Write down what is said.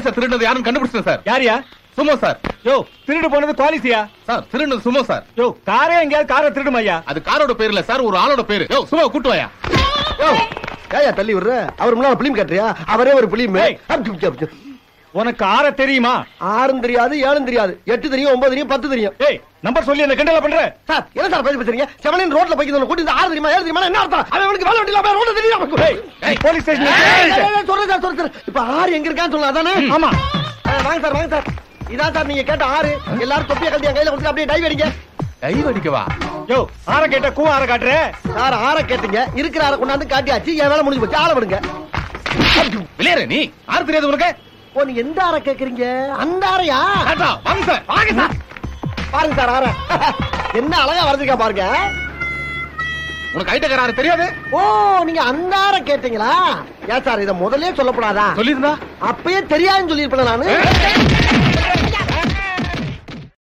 காசை திருடுனது யாருன்னு கண்டுபிடிச்சேன் சார். யாரியா? சும்மா சார். யோ, திருடு போனது குவாலிசியா? சார் திருடுனது சும்மா சார். யோ, காரே எங்கேயாவது காரை திருடுமையா? அது காரோட பேர் இல்ல சார், ஒரு ஆளோட பேரு. யோ சும்மா கூட்டு வாயா. யோ ஏயா தள்ளி விடுற? அவர் முன்னால பிலிம் கட்டுறியா? அவரே ஒரு பிலிம். உனக்கு ஆற தெரியுமா? 6 தெரியாது, 7 தெரியாது, 8 தெரியும், 9 தெரியும், 10 தெரியும். ஏய், நம்பர் சொல்லி என்ன கிண்டல பண்ற? சார் என்ன சார் பேசுறீங்க? செவனின் ரோட்ல போய்க்கிட்டு கூட்டி 6 தெரியுமா 7 தெரியுமா என்ன அர்த்தம்? அவனுக்கு வேலை வெட்டில ரோட்ல தெரியும். ஏய், போலீஸ் ஸ்டேஷன் சொல்றேன் சார். இப்ப 6 எங்க இருக்கான்னு சொல்லலாம் அதானே? ஆமா. வாங்க சார். இதான் சார் நீங்க கேட்ட 6. எல்லாரும் தொப்பியை கழட்டி என் கையில கொடுத்து அப்படியே டைவ் அடிங்க. டைவ் அடிக்கவா? யோ, ஆற கேட்ட கூ ஆற காட்டுற சார். 6 கேட்டீங்க, இருக்கிற 6 கொண்டாந்து காட்டியாச்சு. என் வேலை முடிஞ்சு போச்சு. ஆள விடுங்க. விளையாடு நீ. 6 தெரியாது உனக்கு? ஓ, நீ எந்த 6 கேக்குறீங்க? அந்த 6யா? வாங்க சார், வாங்க சார். பாருங்க சார் 6 என்ன அழகா வரைஞ்சிருக்கா பாருங்க. உனக்கு ஐட்டக்கார 6 தெரியாது? ஓ, நீங்க அந்த 6 கேட்டீங்களா? ஏன் சார் இத முதல்லயே சொல்லக்கூடாதா? சொல்லிருந்தா அப்பயே தெரியாதுன்னு சொல்லிருப்பேன் நானு.